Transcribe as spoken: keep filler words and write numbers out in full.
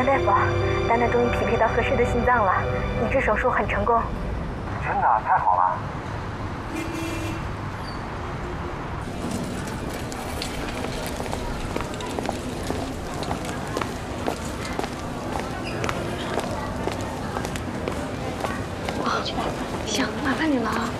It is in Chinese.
江大夫，丹丹终于匹配到合适的心脏了，移植手术很成功。 真的太好了。